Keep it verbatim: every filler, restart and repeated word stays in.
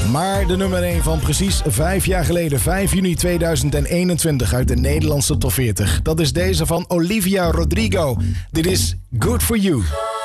Maar de nummer één van precies vijf jaar geleden, vijf juni tweeduizend eenentwintig uit de Nederlandse top veertig. Dat is deze van Olivia Rodrigo. Dit is Good For You.